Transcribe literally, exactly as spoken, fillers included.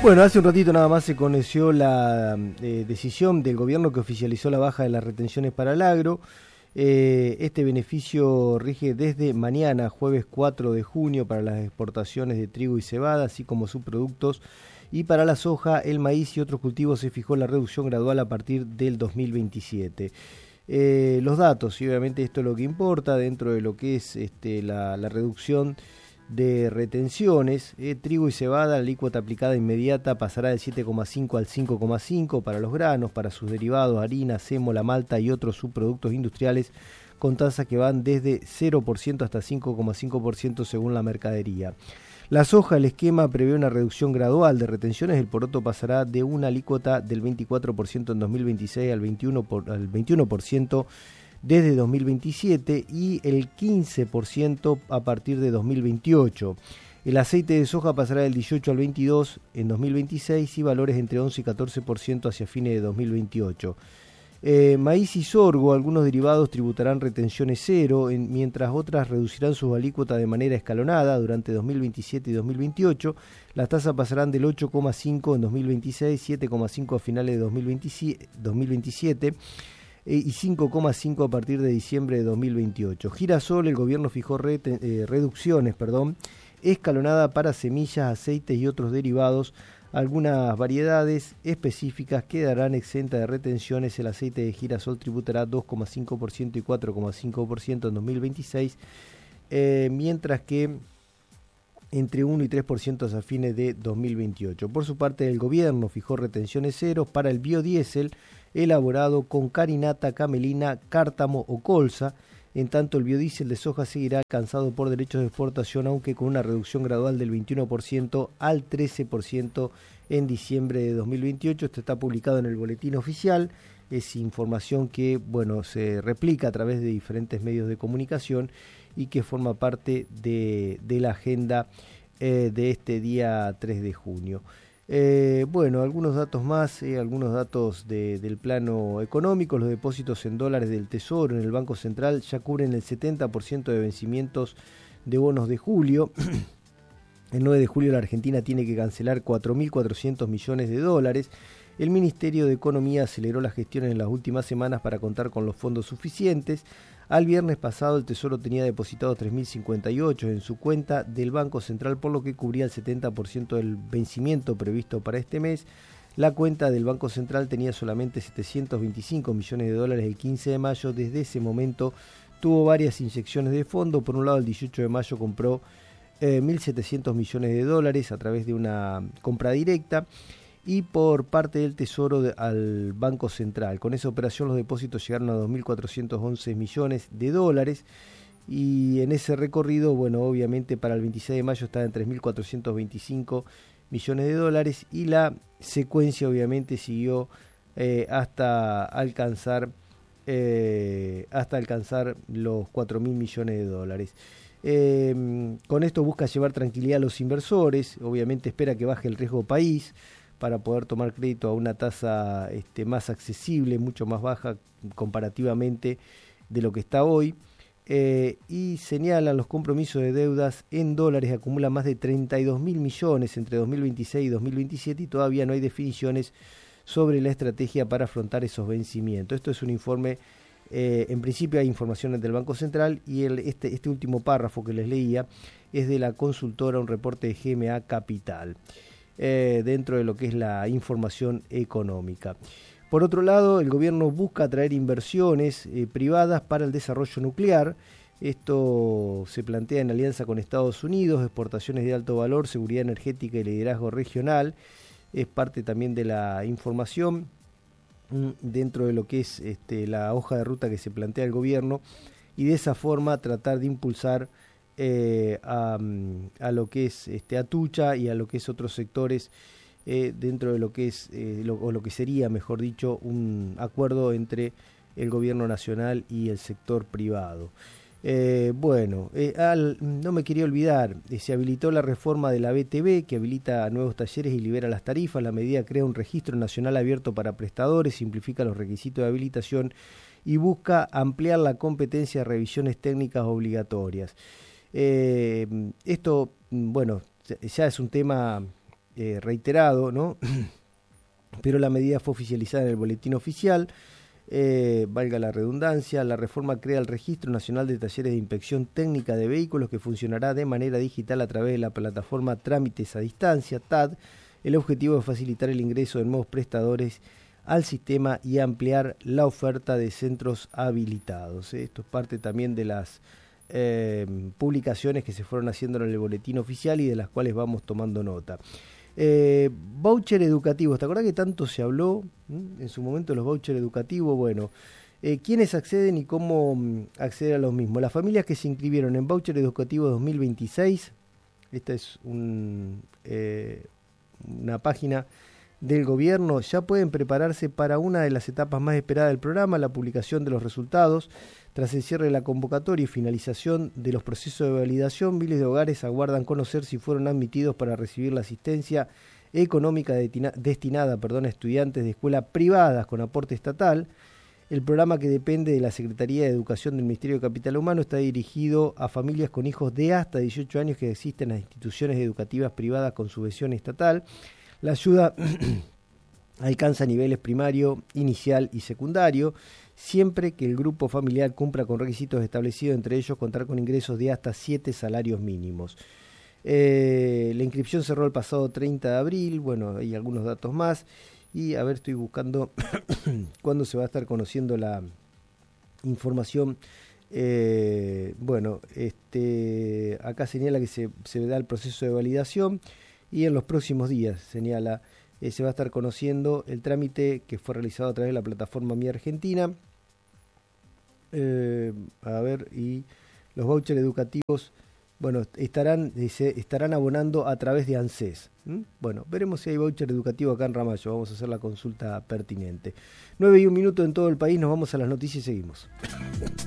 Bueno, hace un ratito nada más se conoció la eh, decisión del gobierno que oficializó la baja de las retenciones para el agro. Eh, este beneficio rige desde mañana, jueves cuatro de junio, para las exportaciones de trigo y cebada, así como subproductos. Y para la soja, el maíz y otros cultivos se fijó la reducción gradual a partir del dos mil veintisiete. Eh, los datos, y obviamente esto es lo que importa dentro de lo que es este, la, la reducción de retenciones. eh, trigo y cebada, la alícuota aplicada inmediata pasará del siete coma cinco al cinco coma cinco para los granos, para sus derivados, harina, sémola, malta y otros subproductos industriales, con tasas que van desde cero por ciento hasta cinco coma cinco por ciento según la mercadería. La soja, el esquema prevé una reducción gradual de retenciones. El poroto pasará de una alícuota del veinticuatro por ciento en dos mil veintiséis al veintiuno por ciento, al veintiuno por ciento desde dos mil veintisiete y el quince por ciento a partir de dos mil veintiocho. El aceite de soja pasará del dieciocho al veintidós en dos mil veintiséis y valores entre once y catorce por ciento hacia fines de dos mil veintiocho. Eh, maíz y sorgo, algunos derivados tributarán retenciones cero, en, mientras otras reducirán sus alícuotas de manera escalonada durante dos mil veintisiete y dos mil veintiocho. Las tasas pasarán del ocho coma cinco en dos mil veintiséis, siete coma cinco a finales de dos mil veintisiete y cinco coma cinco a partir de diciembre de dos mil veintiocho. Girasol, el gobierno fijó reten, eh, reducciones perdón, escalonada para semillas, aceites y otros derivados. Algunas variedades específicas quedarán exentas de retenciones. El aceite de girasol tributará dos coma cinco por ciento y cuatro coma cinco por ciento en dos mil veintiséis, eh, mientras que entre uno y tres por ciento a fines de dos mil veintiocho. Por su parte, el gobierno fijó retenciones ceros para el biodiesel elaborado con carinata, camelina, cártamo o colza. En tanto, el biodiesel de soja seguirá alcanzado por derechos de exportación, aunque con una reducción gradual del veintiuno por ciento al trece por ciento en diciembre de dos mil veintiocho. Esto está publicado en el boletín oficial. Es información que, bueno, se replica a través de diferentes medios de comunicación y que forma parte de, de la agenda eh, de este día tres de junio. Eh, bueno, algunos datos más, eh, algunos datos de, del plano económico. Los depósitos en dólares del Tesoro en el Banco Central ya cubren el setenta por ciento de vencimientos de bonos de julio. El nueve de julio la Argentina tiene que cancelar cuatro mil cuatrocientos millones de dólares. El Ministerio de Economía aceleró las gestiones en las últimas semanas para contar con los fondos suficientes. Al viernes pasado el Tesoro tenía depositados tres mil cincuenta y ocho en su cuenta del Banco Central, por lo que cubría el setenta por ciento del vencimiento previsto para este mes. La cuenta del Banco Central tenía solamente setecientos veinticinco millones de dólares el quince de mayo. Desde ese momento tuvo varias inyecciones de fondo. Por un lado, el dieciocho de mayo compró eh, mil setecientos millones de dólares a través de una compra directa, y por parte del Tesoro de, al Banco Central. Con esa operación los depósitos llegaron a dos mil cuatrocientos once millones de dólares, y en ese recorrido, bueno, obviamente para el veintiséis de mayo estaba en tres mil cuatrocientos veinticinco millones de dólares, y la secuencia obviamente siguió eh, hasta alcanzar eh, hasta alcanzar los cuatro mil millones de dólares. Eh, con esto busca llevar tranquilidad a los inversores. Obviamente espera que baje el riesgo país para poder tomar crédito a una tasa este, más accesible, mucho más baja comparativamente de lo que está hoy. Eh, y señalan los compromisos de deudas en dólares acumulan más de treinta y dos mil millones entre dos mil veintiséis y dos mil veintisiete, y todavía no hay definiciones sobre la estrategia para afrontar esos vencimientos. Esto es un informe, eh, en principio hay informaciones del Banco Central, y el, este, este último párrafo que les leía es de la consultora, un reporte de G M A Capital. Eh, dentro de lo que es la información económica. Por otro lado, el gobierno busca atraer inversiones eh, privadas para el desarrollo nuclear. Esto se plantea en alianza con Estados Unidos, exportaciones de alto valor, seguridad energética y liderazgo regional. Es parte también de la información mm, dentro de lo que es este, la hoja de ruta que se plantea el gobierno, y de esa forma tratar de impulsar Eh, a, a lo que es este, Atucha y a lo que es otros sectores eh, dentro de lo que es eh, lo, o lo que sería, mejor dicho, un acuerdo entre el gobierno nacional y el sector privado. Eh, bueno, eh, al, no me quería olvidar, eh, se habilitó la reforma de la B T V que habilita nuevos talleres y libera las tarifas. La medida crea un registro nacional abierto para prestadores, simplifica los requisitos de habilitación y busca ampliar la competencia de revisiones técnicas obligatorias. Eh, esto, bueno, ya es un tema eh, reiterado, ¿no? Pero la medida fue oficializada en el boletín oficial. Eh, valga la redundancia, la reforma crea el Registro Nacional de Talleres de Inspección Técnica de Vehículos, que funcionará de manera digital a través de la plataforma Trámites a Distancia, T A D. El objetivo es facilitar el ingreso de nuevos prestadores al sistema y ampliar la oferta de centros habilitados. Esto es parte también de las eh, publicaciones que se fueron haciendo en el boletín oficial y de las cuales vamos tomando nota. Eh, voucher educativo, ¿te acordás que tanto se habló ¿m? en su momento de los vouchers educativos? Bueno, eh, ¿quiénes acceden y cómo m, acceder a los mismos? Las familias que se inscribieron en voucher educativo dos mil veintiséis, esta es un, eh, una página del gobierno, ya pueden prepararse para una de las etapas más esperadas del programa, la publicación de los resultados. Tras el cierre de la convocatoria y finalización de los procesos de validación, miles de hogares aguardan conocer si fueron admitidos para recibir la asistencia económica destina, destinada perdón, a estudiantes de escuelas privadas con aporte estatal. El programa, que depende de la Secretaría de Educación del Ministerio de Capital Humano, está dirigido a familias con hijos de hasta dieciocho años que existen en las instituciones educativas privadas con subvención estatal. La ayuda alcanza niveles primario, inicial y secundario, siempre que el grupo familiar cumpla con requisitos establecidos, entre ellos contar con ingresos de hasta siete salarios mínimos. Eh, la inscripción cerró el pasado treinta de abril, bueno, hay algunos datos más, y a ver, estoy buscando cuándo se va a estar conociendo la información. Eh, bueno, este, acá señala que se, se da el proceso de validación y en los próximos días, señala, Eh, se va a estar conociendo el trámite que fue realizado a través de la plataforma Mi Argentina. Eh, a ver, y los vouchers educativos, bueno, estarán, se estarán abonando a través de ANSES. ¿Mm? Bueno, veremos si hay voucher educativo acá en Ramallo, vamos a hacer la consulta pertinente. nueve y un minuto en todo el país, nos vamos a las noticias y seguimos.